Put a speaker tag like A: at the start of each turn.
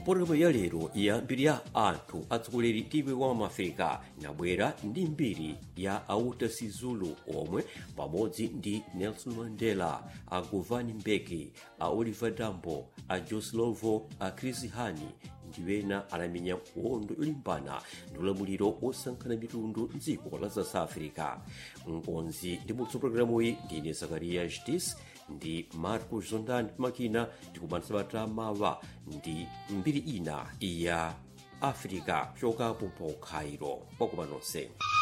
A: Pologalamu ya lero ya mbiri ya anthu atsogoleri tipe wa Maafrika inabwera ndi mbiri ya Auta Sizulu omwe pamodzi ndi Nelson Mandela, a Govan Mbeki, a Oliver Tambo, a Joe Slovo, a Chris Hani ndi ena anamenya nkhondo yolimbana ndi ulamuliro osankhana mitundu m'dziko la South Africa. Mkonzi ndi mutso programu iyi ndine Zakaria Justice ndi Marco Zondan makina tikumanisa batamawa ndi mbiri ina ya Africa choka pompo Cairo kwakuba nonse.